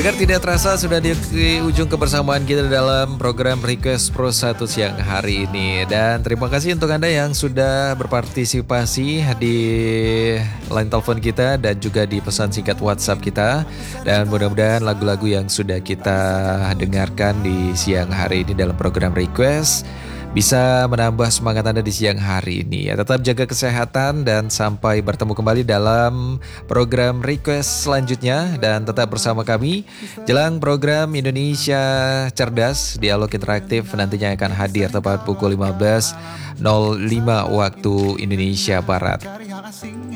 Pendengar, tidak terasa sudah di ujung kebersamaan kita dalam program Request Pro 1 siang hari ini. Dan terima kasih untuk Anda yang sudah berpartisipasi di line telepon kita dan juga di pesan singkat WhatsApp kita. Dan mudah-mudahan lagu-lagu yang sudah kita dengarkan di siang hari ini dalam program Request bisa menambah semangat Anda di siang hari ini. Ya, tetap jaga kesehatan dan sampai bertemu kembali dalam program Request selanjutnya. Dan tetap bersama kami jelang program Indonesia Cerdas, dialog interaktif nantinya akan hadir tepat pukul 15.05 waktu Indonesia Barat.